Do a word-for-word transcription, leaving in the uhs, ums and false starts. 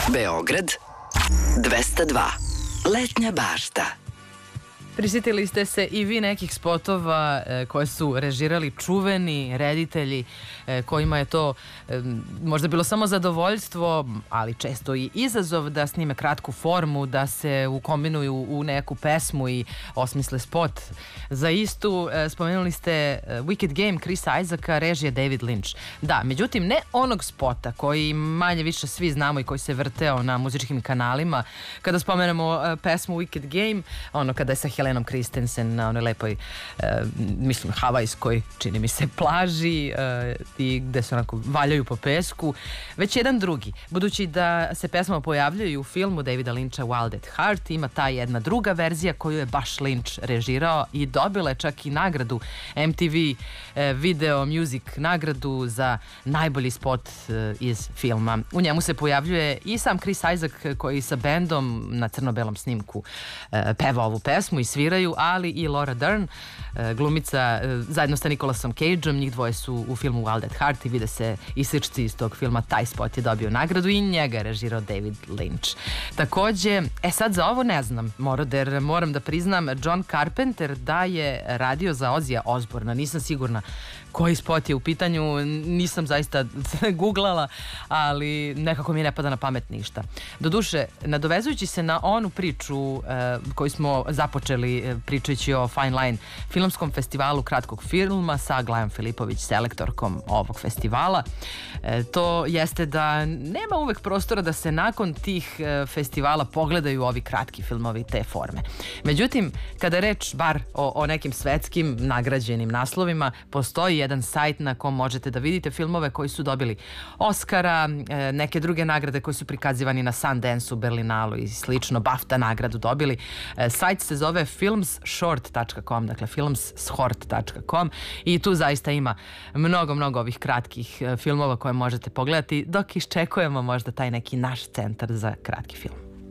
Beograd dvesta dva. Letnja bašta. Prisjetili ste se i vi nekih spotova e, koje su režirali čuveni reditelji e, kojima je to e, možda bilo samo zadovoljstvo, ali često i izazov da snime kratku formu, da se ukombinuju u neku pesmu i osmisle spot. Za istu e, spomenuli ste e, Wicked Game Chrisa Isaaca, režija David Lynch. Da, međutim, ne onog spota koji manje više svi znamo i koji se vrteo na muzičkim kanalima. Kada spomenemo e, pesmu Wicked Game, ono kada je sa Helenom Christensen na onoj lepoj, e, mislim, havajskoj, čini mi se, plaži e, i gde se onako valjaju po pesku, već jedan drugi. Budući da se pesma pojavljaju u filmu Davida Lyncha Wild at Heart, ima ta jedna druga verzija koju je baš Lynch režirao i dobila je čak i nagradu M T V e, Video Music nagradu za najbolji spot e, iz filma. U njemu se pojavljuje i sam Chris Isaac koji sa bendom na crno-belom snimku e, peva ovu pesmu i sviraju, ali i Laura Dern, glumica zajedno sa Nicolasom Cageom. Njih dvoje su u filmu Wild at Heart i vide se i sličci iz tog filma. Taj spot je dobio nagradu i njega je režirao David Lynch. Takođe, e sad za ovo ne znam, Moroder, moram da priznam, John Carpenter da je radio za Ozija Osborna. Nisam sigurna koji spot je u pitanju, nisam zaista googlala, ali nekako mi ne pada na pamet ništa. Doduše, nadovezujući se na onu priču e, koju smo započeli e, pričajući o Fine Line filmskom festivalu kratkog filma sa Aglajom Filipović, selektorkom ovog festivala, e, to jeste da nema uvek prostora da se nakon tih e, festivala pogledaju ovi kratki filmovi te forme. Međutim, kada je reč bar o, o nekim svetskim nagrađenim naslovima, postoji jedan sajt na kom možete da vidite filmove koji su dobili Oscara, neke druge nagrade koji su prikazivani na Sundance-u, Berlinalu i slično, BAFTA nagradu dobili. Sajt se zove films short tačka com, dakle films short tačka com, i tu zaista ima mnogo, mnogo ovih kratkih filmova koje možete pogledati dok iščekujemo možda taj neki naš centar za kratki film.